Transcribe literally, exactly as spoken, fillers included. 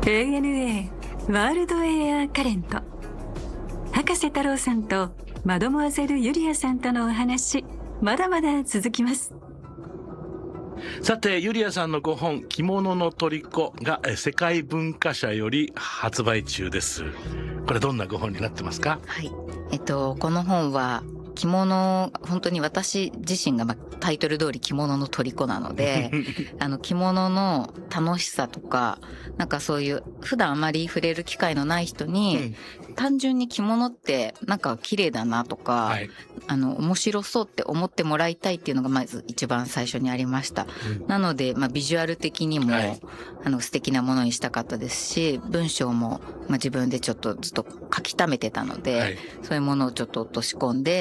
エーエヌエー ワールドエアカレント、博士太郎さんとマドモアゼルユリアさんとのお話、まだまだ続きます。 さて、ユリアさんのご本着物の虜が世界文化社より発売中です。これどんなご本になってますか？ はい、えっとこの本は着物、本当に私自身が、まあ、タイトル通り着物の虜なのであの着物の楽しさとか、なんかそういう普段あまり触れる機会のない人に、うん、単純に着物ってなんか綺麗だなとか、はい、あの面白そうって思ってもらいたいっていうのがまず一番最初にありました、うん、なので、まあ、ビジュアル的にも、はい、あの素敵なものにしたかったですし、文章も、まあ、自分でちょっとずっと書き溜めてたので、はい、そういうものをちょっと落とし込んで